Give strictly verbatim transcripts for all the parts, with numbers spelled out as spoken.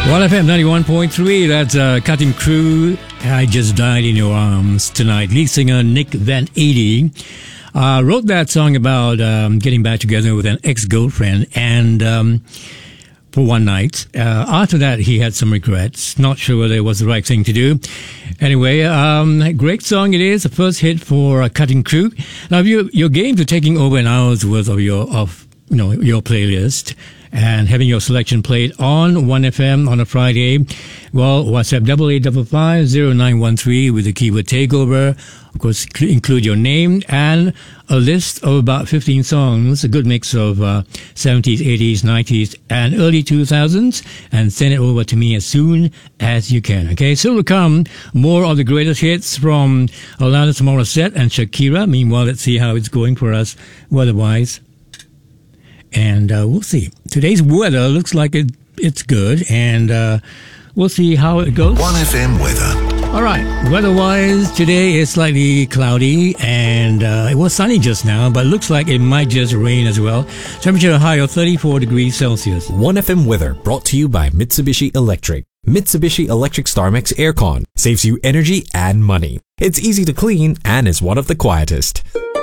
one F M ninety-one point three, that's uh, Cutting Crew. I Just Died in Your Arms tonight. Lead singer Nick Van Eady uh, wrote that song about um, getting back together with an ex-girlfriend and um, for one night. Uh, after that, he had some regrets. Not sure whether it was the right thing to do. Anyway, um, great song it is. The first hit for uh, Cutting Crew. Now, you, your game to taking over an hour's worth of your of you know your playlist and having your selection played on one F M on a Friday. Well, WhatsApp double eight double five zero nine one three with the keyword takeover. Of course, include your name and a list of about fifteen songs, a good mix of uh, seventies, eighties, nineties, and early two thousands, and send it over to me as soon as you can. Okay, so to come, more of the greatest hits from Alanis Morissette and Shakira. Meanwhile, let's see how it's going for us weather-wise. And uh, we'll see. Today's weather looks like it, it's good, and uh, we'll see how it goes. one F M weather. All right, weather-wise, today is slightly cloudy, and uh, it was sunny just now, but it looks like it might just rain as well. Temperature high of thirty-four degrees Celsius. one F M weather brought to you by Mitsubishi Electric. Mitsubishi Electric StarMax Aircon saves you energy and money. It's easy to clean and is one of the quietest.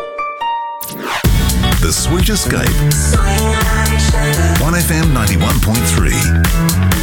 The Sweet Escape. one F M ninety-one point three.